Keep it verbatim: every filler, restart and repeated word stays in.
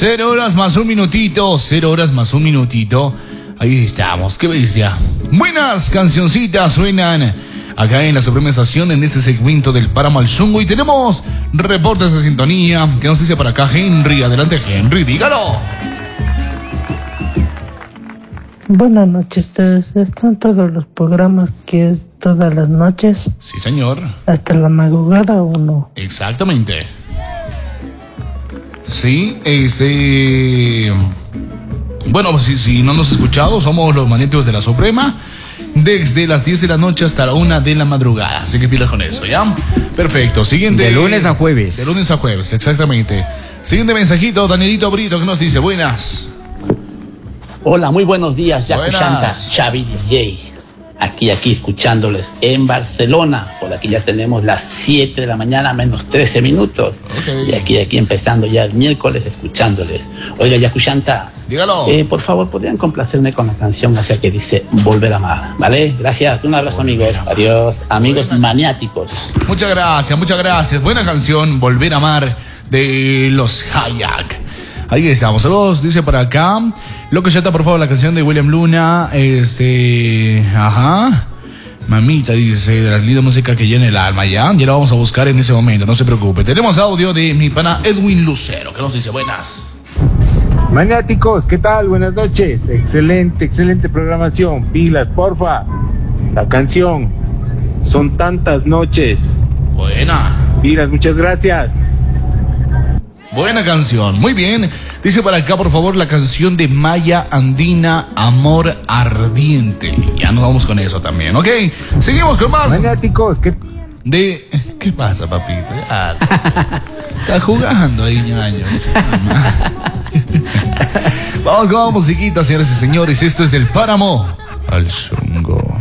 Cero horas más un minutito, cero horas más un minutito. Ahí estamos, qué bestia. Buenas cancioncitas suenan acá en la Suprema Estación en este segmento del Páramo al Zungo. Y tenemos reportes de sintonía. ¿Qué nos dice por acá Henry? Adelante Henry, dígalo. Buenas noches, están todos los programas que es todas las noches. Sí, señor. ¿Hasta la madrugada o no? Exactamente. Sí, este... Bueno, pues si, si no nos has escuchado, somos los magnéticos de la Suprema, desde las diez de la noche hasta la una de la madrugada. Así que pilas con eso, ¿ya? Perfecto, siguiente... De lunes a jueves. De lunes a jueves, exactamente. Siguiente mensajito, Danielito Brito, que nos dice, buenas. Hola, muy buenos días, Yaku Buenas. Shanta, Xavi D J. Aquí, aquí, escuchándoles en Barcelona. Por aquí ya tenemos las siete de la mañana, menos trece minutos. Okay. Y aquí, aquí, empezando ya el miércoles, escuchándoles. Oiga, Yaku Shanta. Dígalo. Eh, por favor, ¿podrían complacerme con la canción hacia que dice Volver a Amar? ¿Vale? Gracias. Un abrazo, amigos. Adiós. Amigos Buena. maniáticos. Muchas gracias, muchas gracias. Buena canción, Volver a Amar, de los Hayak. Ahí estamos. Saludos, dice por acá. Loco Chata, por favor, la canción de William Luna. Este. Ajá. Mamita, dice, de las lindas música que llena el alma. Ya, ya la vamos a buscar en ese momento, no se preocupe. Tenemos audio de mi pana Edwin Lucero, que nos dice buenas. Maniáticos, ¿qué tal? Buenas noches. Excelente, excelente programación. Pilas, porfa. La canción Son tantas noches. Buena. Pilas, muchas gracias. Buena canción, muy bien. Dice para acá, por favor, la canción de Maya Andina, Amor Ardiente. Ya nos vamos con eso también, ¿ok? Seguimos con más. Maniáticos, ¿qué? De... ¿Qué pasa, papito? Ya, está jugando ahí, ñaño. Vamos con la musiquita, señores y señores. Esto es del Páramo al Zungo.